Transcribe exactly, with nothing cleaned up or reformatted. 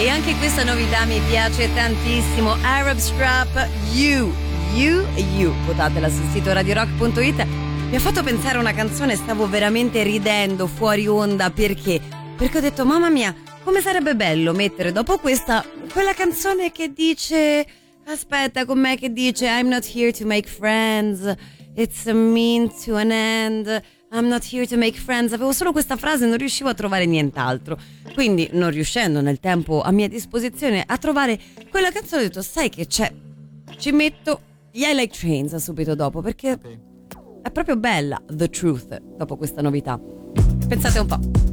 E anche questa novità mi piace tantissimo. Arab Strap, You, You, You. Votatela sul sito radio rock punto it. Mi ha fatto pensare a una canzone, stavo veramente ridendo fuori onda. Perché? Perché ho detto, mamma mia, come sarebbe bello mettere dopo questa quella canzone che dice, aspetta, com'è che dice, I'm not here to make friends, it's a mean to an end, I'm not here to make friends. Avevo solo questa frase e non riuscivo a trovare nient'altro. Quindi, non riuscendo nel tempo a mia disposizione a trovare quella canzone, ho detto, sai che c'è? Ci metto gli I Like Trains subito dopo, perché è proprio bella The Truth dopo questa novità. Pensate un po'.